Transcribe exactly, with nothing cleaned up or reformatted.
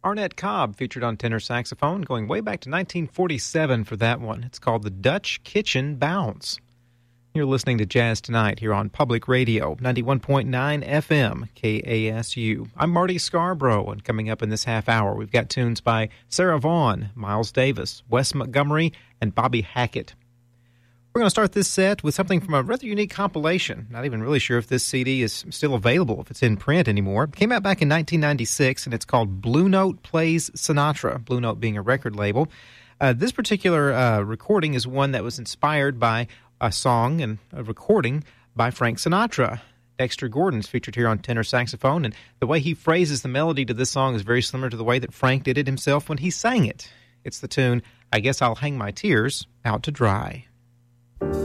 Arnett Cobb featured on tenor saxophone, going way back to nineteen forty-seven for that one. It's called the Dutch Kitchen Bounce. You're listening to Jazz Tonight here on Public Radio, ninety-one point nine F M, K A S U. I'm Marty Scarborough, and coming up in this half hour, we've got tunes by Sarah Vaughan, Miles Davis, Wes Montgomery, and Bobby Hackett. We're going to start this set with something from a rather unique compilation. Not even really sure if this C D is still available, if it's in print anymore. It came out back in nineteen ninety-six, and it's called Blue Note Plays Sinatra, Blue Note being a record label. Uh, this particular uh, recording is one that was inspired by a song and a recording by Frank Sinatra. Dexter Gordon's featured here on tenor saxophone, and the way he phrases the melody to this song is very similar to the way that Frank did it himself when he sang it. It's the tune, I Guess I'll Hang My Tears Out to Dry.